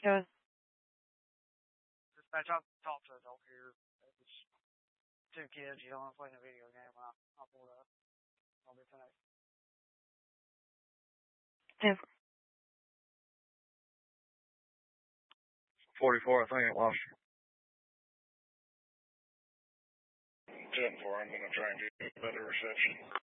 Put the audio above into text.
Goes. Dispatch, I'll talk to adult here. It's two kids. You don't want to play in a video game. I'll pull it up. I'll be tonight. Yes. 44, I think it was. 10-4, I'm going to try and get better reception.